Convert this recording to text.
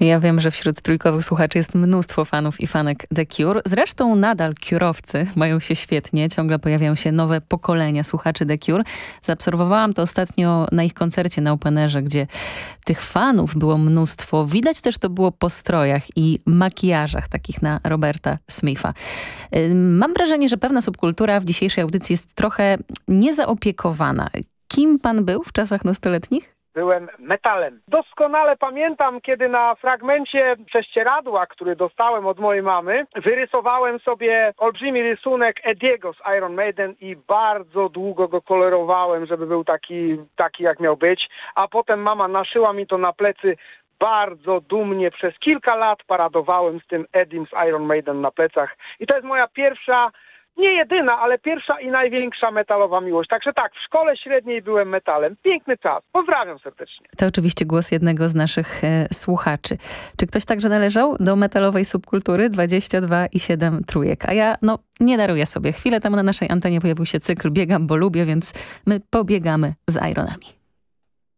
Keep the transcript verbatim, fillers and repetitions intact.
Ja wiem, że wśród trójkowych słuchaczy jest mnóstwo fanów i fanek The Cure. Zresztą nadal Cure'owcy mają się świetnie. Ciągle pojawiają się nowe pokolenia słuchaczy The Cure. Zaobserwowałam to ostatnio na ich koncercie na Openerze, gdzie tych fanów było mnóstwo. Widać też to było po strojach i makijażach takich na Roberta Smitha. Mam wrażenie, że pewna subkultura w dzisiejszej audycji jest trochę niezaopiekowana. Kim pan był w czasach nastoletnich? Byłem metalem. Doskonale pamiętam, kiedy na fragmencie prześcieradła, który dostałem od mojej mamy, wyrysowałem sobie olbrzymi rysunek Ediego z Iron Maiden i bardzo długo go kolorowałem, żeby był taki, taki jak miał być. A potem mama naszyła mi to na plecy. Bardzo dumnie przez kilka lat paradowałem z tym Edim z Iron Maiden na plecach. I to jest moja pierwsza, nie jedyna, ale pierwsza i największa metalowa miłość. Także tak, w szkole średniej byłem metalem. Piękny czas. Pozdrawiam serdecznie. To oczywiście głos jednego z naszych e, słuchaczy. Czy ktoś także należał do metalowej subkultury dwadzieścia dwa i siedem trójek? A ja, no, nie daruję sobie. Chwilę temu na naszej antenie pojawił się cykl Biegam, bo lubię, więc my pobiegamy z Ironami.